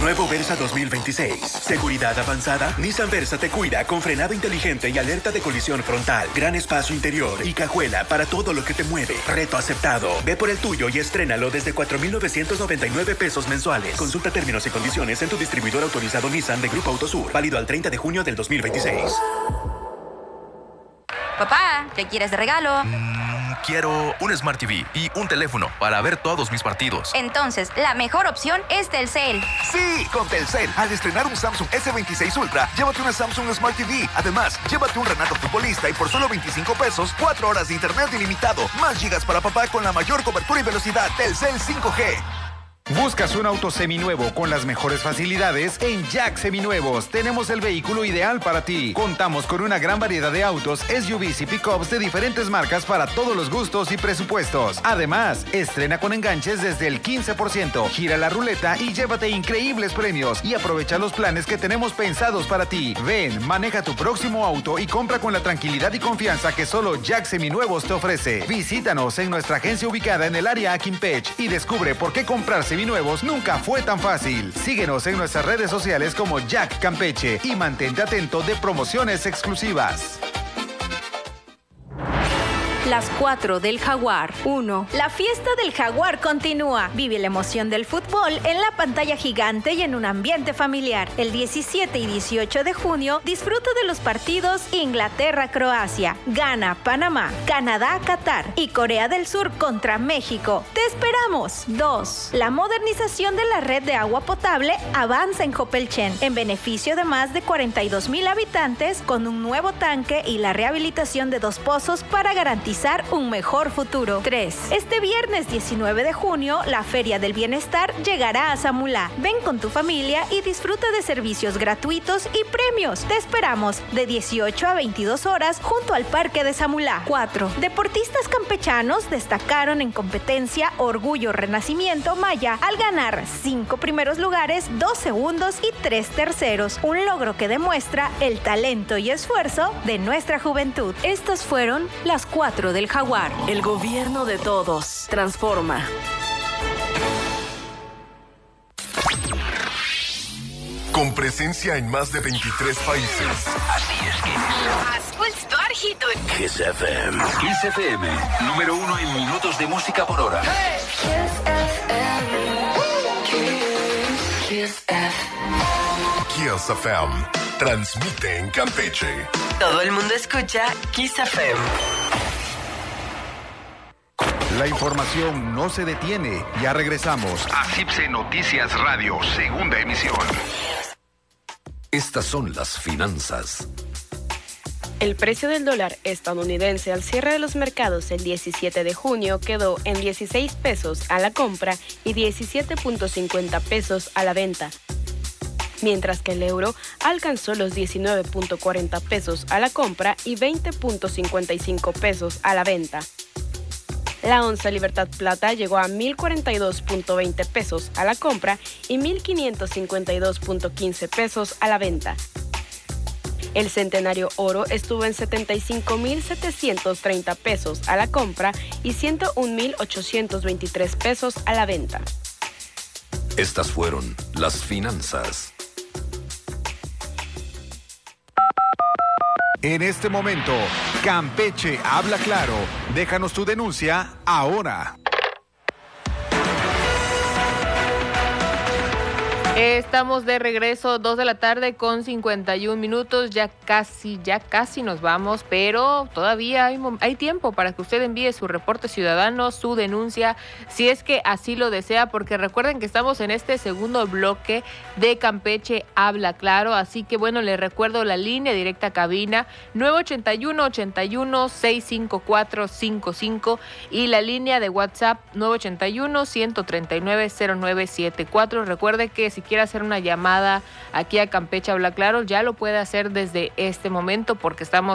Nuevo Versa 2026. Seguridad avanzada. Nissan Versa te cuida con frenado inteligente y alerta de colisión frontal. Gran espacio interior y cajuela para todo lo que te mueve. Reto aceptado. Ve por el tuyo y estrénalo desde 4,999 pesos mensuales. Consulta términos y condiciones en tu distribuidor autorizado Nissan de Grupo Autosur. Válido al 30 de junio del 2026. Papá, ¿qué quieres de regalo? Quiero un Smart TV y un teléfono para ver todos mis partidos. Entonces, la mejor opción es Telcel. Sí, con Telcel. Al estrenar un Samsung S26 Ultra, llévate una Samsung Smart TV. Además, llévate un Renato Futbolista y por solo 25 pesos, 4 horas de internet ilimitado. Más gigas para papá con la mayor cobertura y velocidad. Telcel 5G. ¿Buscas un auto seminuevo con las mejores facilidades? En Jack Seminuevos tenemos el vehículo ideal para ti. Contamos con una gran variedad de autos, SUVs y pickups de diferentes marcas para todos los gustos y presupuestos. Además, estrena con enganches desde el 15%. Gira la ruleta y llévate increíbles premios y aprovecha los planes que tenemos pensados para ti. Ven, maneja tu próximo auto y compra con la tranquilidad y confianza que solo Jack Seminuevos te ofrece. Visítanos en nuestra agencia ubicada en el área Aquimpech y descubre por qué comprar seminuevos nunca fue tan fácil. Síguenos en nuestras redes sociales como Jack Campeche y mantente atento de promociones exclusivas. Las 4 del Jaguar. 1. La fiesta del Jaguar continúa. Vive la emoción del fútbol en la pantalla gigante y en un ambiente familiar. El 17 y 18 de junio disfruta de los partidos Inglaterra-Croacia, Ghana-Panamá, Canadá-Qatar y Corea del Sur contra México. ¡Te esperamos! 2. La modernización de la red de agua potable avanza en Jopelchen en beneficio de más de 42,000 habitantes con un nuevo tanque y la rehabilitación de 2 pozos para garantizar un mejor futuro. 3. Este viernes 19 de junio, la Feria del Bienestar llegará a Samulá. Ven con tu familia y disfruta de servicios gratuitos y premios. Te esperamos de 18 a 22 horas junto al Parque de Samulá. 4. Deportistas campechanos destacaron en competencia Orgullo Renacimiento Maya al ganar 5 primeros lugares, 2 segundos y 3 terceros. Un logro que demuestra el talento y esfuerzo de nuestra juventud. Estas fueron las 4 del Jaguar. El gobierno de todos. Transforma. Con presencia en más de 23 países. Así es que Kiss FM. Kiss FM, número 1 en minutos de música por hora. Kiss FM. Transmite en Campeche. Todo el mundo escucha Kiss FM. La información no se detiene. Ya regresamos a CIPSE Noticias Radio, segunda emisión. Estas son las finanzas. El precio del dólar estadounidense al cierre de los mercados el 17 de junio quedó en 16 pesos a la compra y 17.50 pesos a la venta, mientras que el euro alcanzó los 19.40 pesos a la compra y 20.55 pesos a la venta. La onza Libertad Plata llegó a 1,042.20 pesos a la compra y 1,552.15 pesos a la venta. El Centenario Oro estuvo en 75,730 pesos a la compra y 101,823 pesos a la venta. Estas fueron las finanzas. En este momento, Campeche habla claro. Déjanos tu denuncia ahora. Estamos de regreso, 2 de la tarde con 51 minutos, ya casi nos vamos, pero todavía hay tiempo para que usted envíe su reporte ciudadano, su denuncia, si es que así lo desea, porque recuerden que estamos en este segundo bloque de Campeche Habla Claro, así que bueno, les recuerdo la línea directa a cabina, 981-81-654-55 y la línea de WhatsApp 981-139-0974. Recuerde que si quiere hacer una llamada aquí a Campeche Habla Claro, ya lo puede hacer desde este momento porque estamos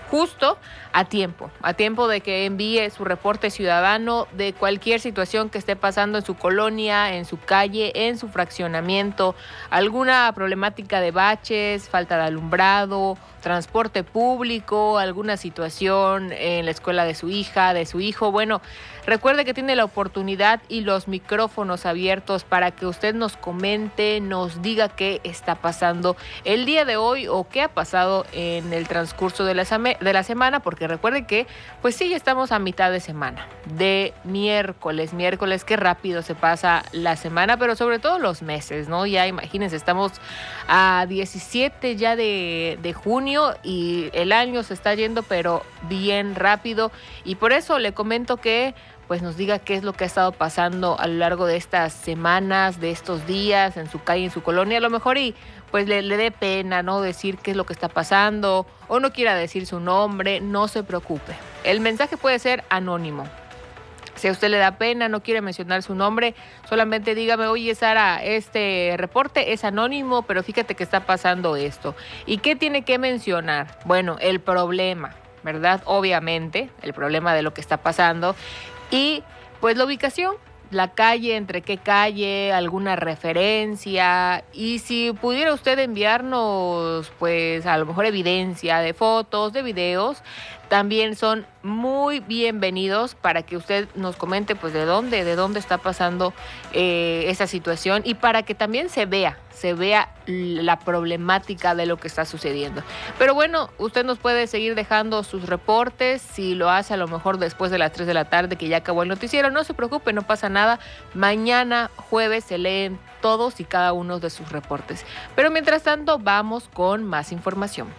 justo a tiempo de que envíe su reporte ciudadano de cualquier situación que esté pasando en su colonia, en su calle, en su fraccionamiento, alguna problemática de baches, falta de alumbrado, transporte público, alguna situación en la escuela de su hija, de su hijo. Bueno, recuerde que tiene la oportunidad y los micrófonos abiertos para que usted nos comente, nos diga qué está pasando el día de hoy o qué ha pasado en el transcurso de la semana, porque recuerde que, pues sí, estamos a mitad de semana, de miércoles, qué rápido se pasa la semana, pero sobre todo los meses, ¿no? Ya imagínense, estamos a 17 ya de junio y el año se está yendo, pero bien rápido, y por eso le comento que pues nos diga qué es lo que ha estado pasando a lo largo de estas semanas, de estos días, en su calle, en su colonia, a lo mejor, y pues le dé pena, ¿no?, decir qué es lo que está pasando, o no quiera decir su nombre, no se preocupe. El mensaje puede ser anónimo. Si a usted le da pena, no quiere mencionar su nombre, solamente dígame, oye, Sara, este reporte es anónimo, pero fíjate que está pasando esto. ¿Y qué tiene que mencionar? Bueno, el problema, ¿verdad? Obviamente, el problema de lo que está pasando. Y pues la ubicación, la calle, entre qué calle, alguna referencia, y si pudiera usted enviarnos pues a lo mejor evidencia de fotos, de videos, también son muy bienvenidos para que usted nos comente pues de dónde está pasando esa situación, y para que también se vea la problemática de lo que está sucediendo. Pero bueno, usted nos puede seguir dejando sus reportes, si lo hace a lo mejor después de las 3 de la tarde que ya acabó el noticiero, no se preocupe, no pasa nada. Mañana jueves se leen todos y cada uno de sus reportes. Pero mientras tanto, vamos con más información.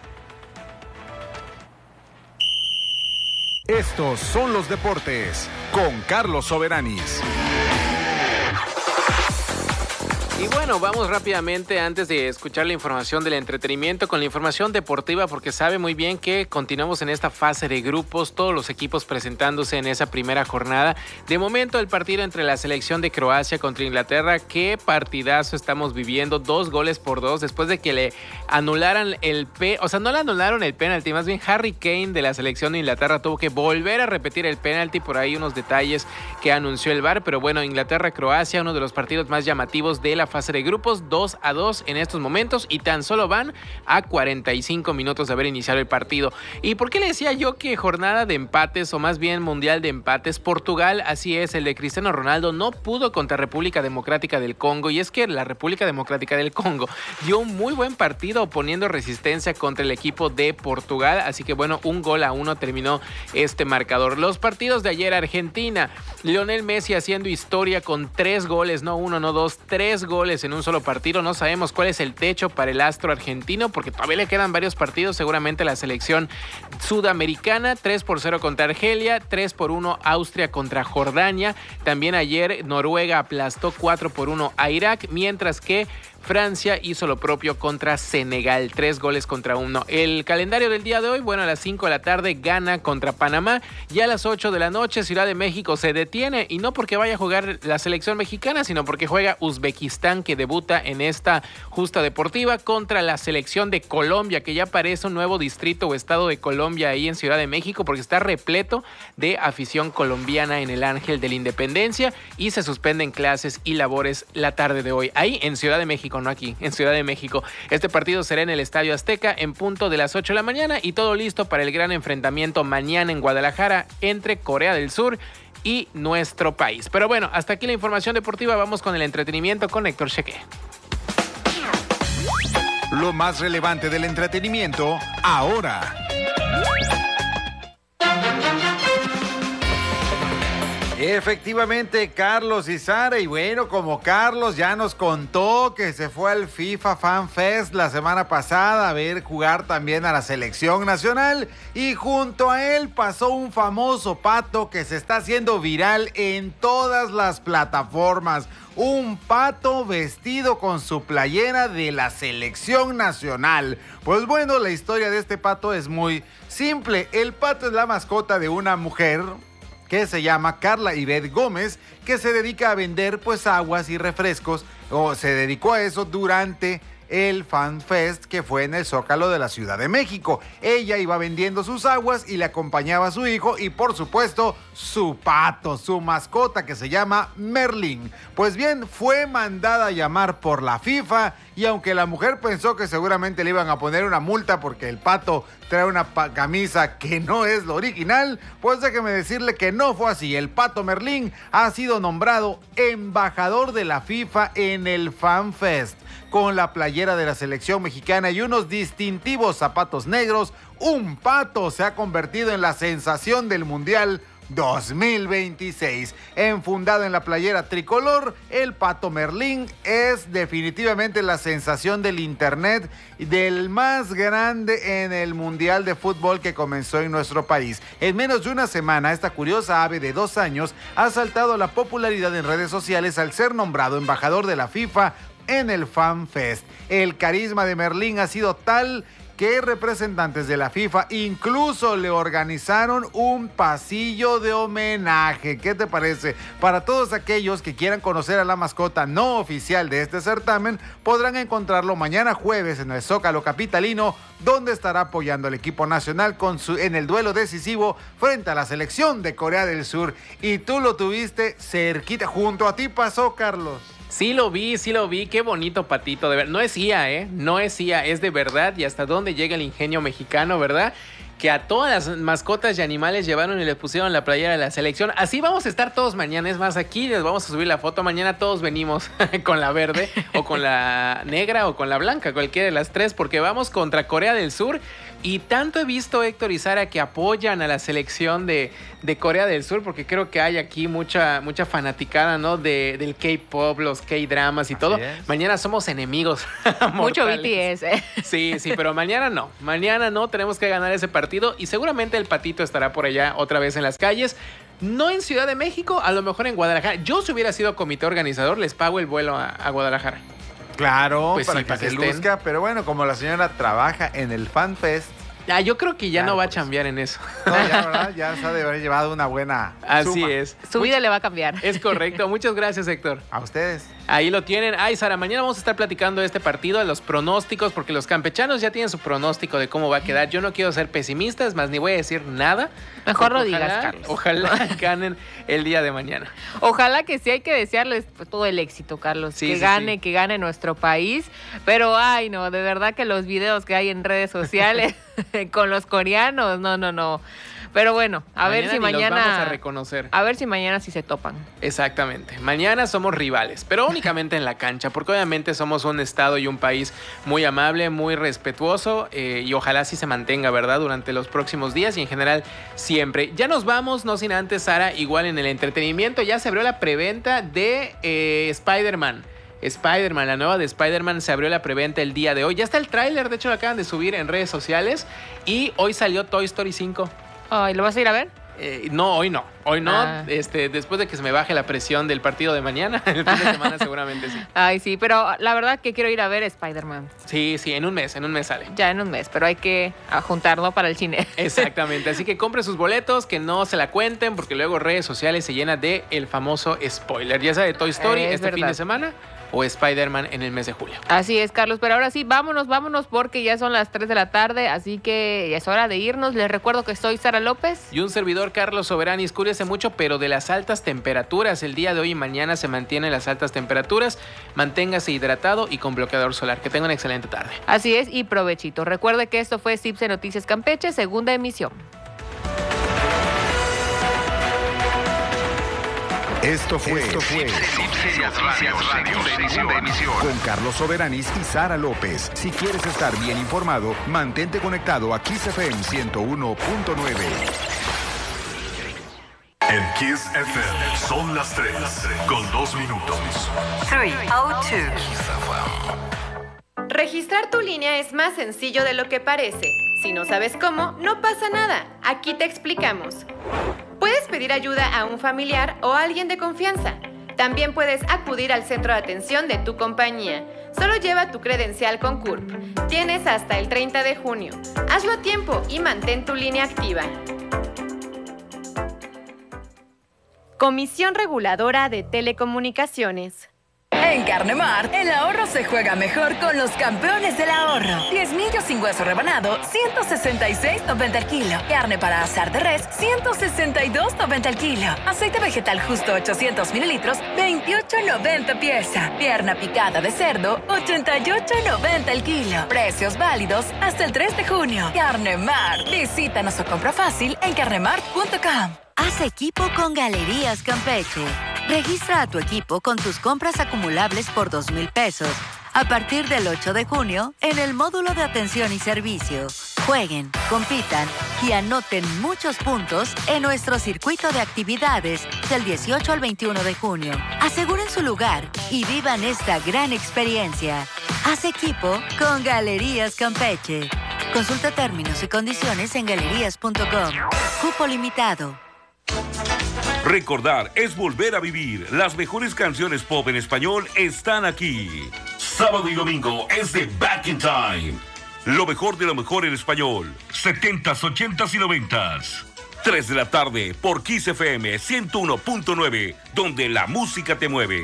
Estos son los deportes con Carlos Soberanis. Y bueno, vamos rápidamente antes de escuchar la información del entretenimiento con la información deportiva, porque sabe muy bien que continuamos en esta fase de grupos, todos los equipos presentándose en esa primera jornada. De momento el partido entre la selección de Croacia contra Inglaterra, qué partidazo estamos viviendo, 2-2 después de que le anularan no le anularon el penalti, más bien Harry Kane de la selección de Inglaterra tuvo que volver a repetir el penalti, por ahí unos detalles que anunció el VAR, pero bueno, Inglaterra-Croacia, uno de los partidos más llamativos de la fase de grupos, 2-2 en estos momentos, y tan solo van a 45 minutos de haber iniciado el partido. ¿Y por qué le decía yo que jornada de empates, o más bien mundial de empates? Portugal, así es, el de Cristiano Ronaldo no pudo contra República Democrática del Congo, y es que la República Democrática del Congo dio un muy buen partido oponiendo resistencia contra el equipo de Portugal, así que bueno, 1-1 terminó este marcador. Los partidos de ayer, Argentina, Lionel Messi haciendo historia con 3 goles, no 1, no 2, 3 goles en un solo partido. No sabemos cuál es el techo para el astro argentino, porque todavía le quedan varios partidos, seguramente la selección sudamericana, 3-0 contra Argelia, 3-1 Austria contra Jordania, también ayer Noruega aplastó 4-1 a Irak, mientras que Francia hizo lo propio contra Senegal, 3-1. El calendario del día de hoy, bueno, a las 5 de la tarde Ghana contra Panamá, y a las 8 de la noche Ciudad de México se detiene, y no porque vaya a jugar la selección mexicana, sino porque juega Uzbekistán, que debuta en esta justa deportiva contra la selección de Colombia, que ya parece un nuevo distrito o estado de Colombia ahí en Ciudad de México, porque está repleto de afición colombiana en el Ángel de la Independencia, y se suspenden clases y labores la tarde de hoy, ahí en Ciudad de México, no aquí, en Ciudad de México. Este partido será en el Estadio Azteca en punto de las 8 de la mañana, y todo listo para el gran enfrentamiento mañana en Guadalajara entre Corea del Sur y nuestro país. Pero bueno, hasta aquí la información deportiva, vamos con el entretenimiento con Héctor Cheque. Lo más relevante del entretenimiento ahora. Efectivamente, Carlos y Sara, y bueno, como Carlos ya nos contó que se fue al FIFA Fan Fest la semana pasada a ver jugar también a la selección nacional, y junto a él pasó un famoso pato que se está haciendo viral en todas las plataformas. Un pato vestido con su playera de la selección nacional. Pues bueno, la historia de este pato es muy simple. El pato es la mascota de una mujer que se llama Carla Ivette Gómez, que se dedica a vender pues aguas y refrescos, o se dedicó a eso durante el Fan Fest que fue en el Zócalo de la Ciudad de México. Ella iba vendiendo sus aguas y le acompañaba a su hijo y por supuesto su pato, su mascota que se llama Merlín. Pues bien, fue mandada a llamar por la FIFA y aunque la mujer pensó que seguramente le iban a poner una multa porque el pato trae una camisa que no es lo original, pues déjeme decirle que no fue así. El pato Merlín ha sido nombrado embajador de la FIFA en el Fan Fest. Con la playera de la selección mexicana y unos distintivos zapatos negros, un pato se ha convertido en la sensación del Mundial 2026. Enfundado en la playera tricolor, el pato Merlín es definitivamente la sensación del internet y del más grande en el Mundial de Fútbol que comenzó en nuestro país. En menos de una semana, esta curiosa ave de 2 años ha saltado a la popularidad en redes sociales al ser nombrado embajador de la FIFA en el Fan Fest. El carisma de Merlín ha sido tal que representantes de la FIFA incluso le organizaron un pasillo de homenaje. ¿Qué te parece? Para todos aquellos que quieran conocer a la mascota no oficial de este certamen, podrán encontrarlo mañana jueves en el Zócalo capitalino, donde estará apoyando al equipo nacional en el duelo decisivo frente a la selección de Corea del Sur. Y tú lo tuviste cerquita, junto a ti pasó, Carlos. Sí lo vi, qué bonito patito, de verdad. No es IA, no es IA, es de verdad. Y hasta dónde llega el ingenio mexicano, ¿verdad? Que a todas las mascotas y animales llevaron y les pusieron la playera de la selección. Así vamos a estar todos mañana. Es más, aquí les vamos a subir la foto. Mañana todos venimos con la verde o con la negra o con la blanca, cualquiera de las tres, porque vamos contra Corea del Sur. Y tanto he visto, Héctor y Sara, que apoyan a la selección de Corea del Sur, porque creo que hay aquí mucha fanaticada, ¿no? Del K-pop, los K-dramas y todo. Mañana somos enemigos. Mucho BTS, Sí, pero mañana no. Mañana no, tenemos que ganar ese partido y seguramente el patito estará por allá otra vez en las calles. No en Ciudad de México, a lo mejor en Guadalajara. Yo, si hubiera sido comité organizador, les pago el vuelo a Guadalajara. Claro, pues para sí, que se luzca, pero bueno, como la señora trabaja en el Fan Fest. Yo creo que ya no va a chambear en eso. No, ya, ¿verdad? Ya se ha de haber llevado una buena Así suma. es. Su vida le va a cambiar. Es correcto. Muchas gracias, Héctor. A ustedes. Ahí lo tienen. Ay, Sara, mañana vamos a estar platicando de este partido, de los pronósticos, porque los campechanos ya tienen su pronóstico de cómo va a quedar. Yo no quiero ser pesimista, es más, ni voy a decir nada. Mejor lo digas, Carlos. Ojalá ganen el día de mañana. Ojalá que sí, hay que desearles todo el éxito, Carlos. Sí, que gane nuestro país. Pero, ay, no, de verdad que los videos que hay en redes sociales con los coreanos, no. Pero bueno, a ver si mañana los vamos a reconocer. A ver si mañana sí se topan. Exactamente. Mañana somos rivales, pero únicamente en la cancha, porque obviamente somos un estado y un país muy amable, muy respetuoso, y ojalá sí se mantenga, ¿verdad? Durante los próximos días y en general siempre. Ya nos vamos, no sin antes, Sara, igual en el entretenimiento, ya se abrió la preventa de Spider-Man, la nueva de Spider-Man se abrió la preventa el día de hoy. Ya está el tráiler, de hecho lo acaban de subir en redes sociales y hoy salió Toy Story 5. Ay, ¿lo vas a ir a ver? No, hoy no. Después de que se me baje la presión del partido de mañana, el fin de semana seguramente sí. Ay, sí, pero la verdad que quiero ir a ver Spider-Man. Sí, en un mes sale. Ya en un mes, pero hay que juntarlo para el cine. Exactamente, así que compre sus boletos, que no se la cuenten, porque luego redes sociales se llenan de el famoso spoiler, ya sea de Toy Story fin de semana o Spider-Man en el mes de julio. Así es, Carlos, pero ahora sí, vámonos porque ya son las 3 de la tarde, así que ya es hora de irnos. Les recuerdo que soy Sara López. Y un servidor, Carlos Soberanis. Cuídense mucho, pero de las altas temperaturas. El día de hoy y mañana se mantienen las altas temperaturas. Manténgase hidratado y con bloqueador solar. Que tengan una excelente tarde. Así es, y provechito. Recuerde que esto fue CIPSE Noticias Campeche, segunda emisión. Esto fue segunda emisión con Carlos Soberanis y Sara López. Si quieres estar bien informado, mantente conectado a Kiss FM 101.9. En Kiss FM son las 3 con 2 minutos. 3:02. Registrar tu línea es más sencillo de lo que parece. Si no sabes cómo, no pasa nada. Aquí te explicamos. Puedes pedir ayuda a un familiar o a alguien de confianza. También puedes acudir al centro de atención de tu compañía. Solo lleva tu credencial con CURP. Tienes hasta el 30 de junio. Hazlo a tiempo y mantén tu línea activa. Comisión Reguladora de Telecomunicaciones. En Carnemart, el ahorro se juega mejor con los campeones del ahorro. 10 millos sin hueso rebanado, 166.90 el kilo. Carne para asar de res, 162.90 el kilo. Aceite vegetal justo 800 mililitros, 28.90 pieza. Pierna picada de cerdo, 88.90 el kilo. Precios válidos hasta el 3 de junio. Carnemart. Visítanos o compra fácil en carnemart.com. Haz equipo con Galerías Campeche. Registra a tu equipo con tus compras acumulables por 2,000 pesos a partir del 8 de junio en el módulo de atención y servicio. Jueguen, compitan y anoten muchos puntos en nuestro circuito de actividades del 18 al 21 de junio. Aseguren su lugar y vivan esta gran experiencia. Haz equipo con Galerías Campeche. Consulta términos y condiciones en galerías.com. Cupo limitado. Recordar es volver a vivir. Las mejores canciones pop en español están aquí. Sábado y domingo es de Back in Time. Lo mejor de lo mejor en español. 70s, 80s y 90s. 3 de la tarde por Kiss FM 101.9, donde la música te mueve.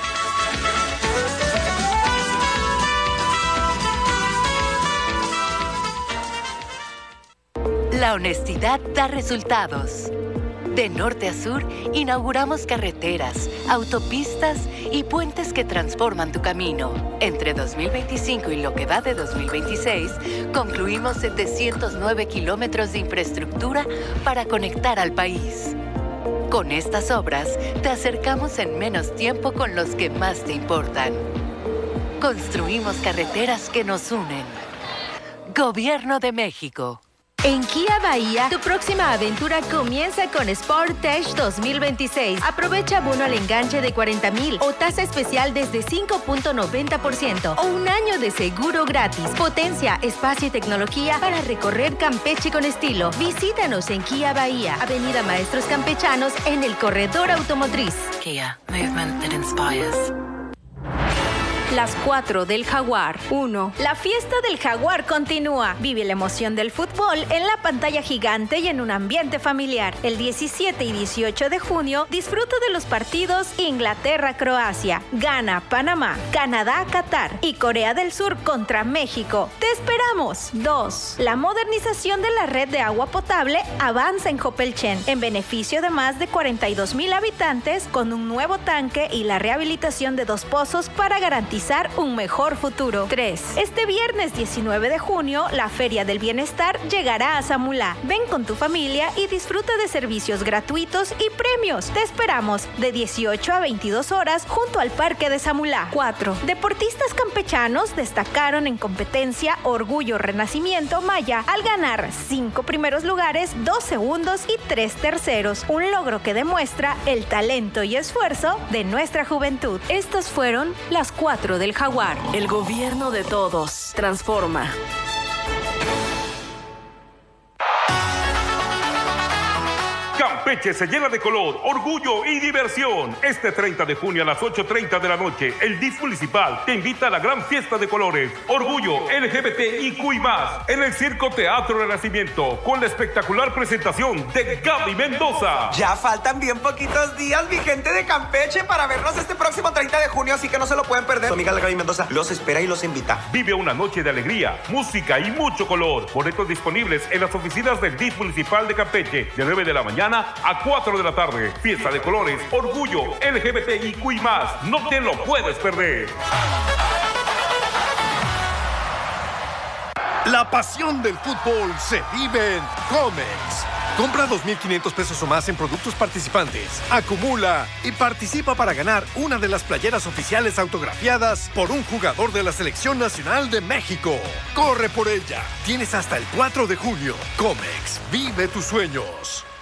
La honestidad da resultados. De norte a sur, inauguramos carreteras, autopistas y puentes que transforman tu camino. Entre 2025 y lo que va de 2026, concluimos 709 kilómetros de infraestructura para conectar al país. Con estas obras, te acercamos en menos tiempo con los que más te importan. Construimos carreteras que nos unen. Gobierno de México. En Kia Bahía, tu próxima aventura comienza con Sportage 2026. Aprovecha bono al enganche de 40,000 o tasa especial desde 5.90% o un año de seguro gratis. Potencia, espacio y tecnología para recorrer Campeche con estilo. Visítanos en Kia Bahía, Avenida Maestros Campechanos en el Corredor Automotriz. Kia, movement that inspires. Las 4 del Jaguar. 1. La fiesta del Jaguar continúa. Vive la emoción del fútbol en la pantalla gigante y en un ambiente familiar. El 17 y 18 de junio disfruta de los partidos Inglaterra-Croacia, Ghana-Panamá, Canadá-Qatar y Corea del Sur contra México. ¡Te esperamos! 2. La modernización de la red de agua potable avanza en Jopelchen en beneficio de más de 42,000 habitantes con un nuevo tanque y la rehabilitación de 2 pozos para garantizar un mejor futuro. 3. Este viernes 19 de junio, la Feria del Bienestar llegará a Zamulá. Ven con tu familia y disfruta de servicios gratuitos y premios. Te esperamos de 18 a 22 horas junto al Parque de Zamulá. 4. Deportistas campechanos destacaron en competencia Orgullo Renacimiento Maya al ganar 5 primeros lugares, 2 segundos y 3 terceros. Un logro que demuestra el talento y esfuerzo de nuestra juventud. Estas fueron las 4 del Jaguar. El gobierno de todos. Transforma. Campeche se llena de color, orgullo y diversión. Este 30 de junio a las 8:30 de la noche, el DIF municipal te invita a la gran fiesta de colores, orgullo LGBTIQ+, en el Circo Teatro Renacimiento, con la espectacular presentación de Gaby Mendoza. Ya faltan bien poquitos días, mi gente de Campeche, para vernos este próximo 30 de junio, así que no se lo pueden perder. Su amiga Gaby Mendoza los espera y los invita. Vive una noche de alegría, música y mucho color. Boletos disponibles en las oficinas del DIF municipal de Campeche, de 9 de la mañana a 4 de la tarde. Fiesta de colores, orgullo LGBTIQ+. No te lo puedes perder. La pasión del fútbol se vive en Comex. Compra 2,500 pesos o más en productos participantes. Acumula y participa para ganar una de las playeras oficiales autografiadas por un jugador de la Selección Nacional de México. Corre por ella. Tienes hasta el 4 de junio. Comex, vive tus sueños.